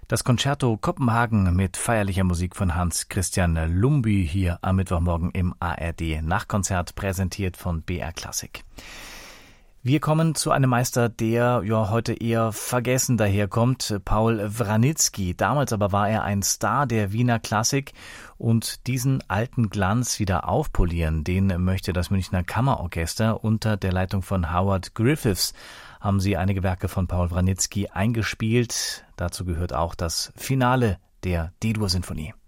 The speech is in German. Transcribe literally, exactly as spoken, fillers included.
Das Concerto Kopenhagen mit feierlicher Musik von Hans Christian Lumbye hier am Mittwochmorgen im A R D Nachkonzert, präsentiert von B R Klassik. Wir kommen zu einem Meister, der ja heute eher vergessen daherkommt, Paul Wranitzky. Damals aber war er ein Star der Wiener Klassik, und diesen alten Glanz wieder aufpolieren, den möchte das Münchner Kammerorchester unter der Leitung von Howard Griffiths. Haben sie einige Werke von Paul Wranitzky eingespielt. Dazu gehört auch das Finale der D-Dur-Sinfonie.